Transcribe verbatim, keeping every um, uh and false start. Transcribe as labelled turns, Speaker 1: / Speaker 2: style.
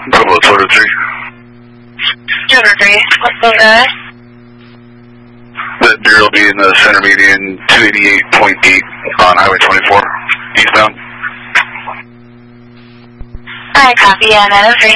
Speaker 1: Bravo, two oh three.
Speaker 2: two oh three, what's the guy?
Speaker 1: That deer will be in the center median, two eighty-eight point eight on Highway twenty-four, eastbound.
Speaker 2: Alright, copy, yeah, nine oh three.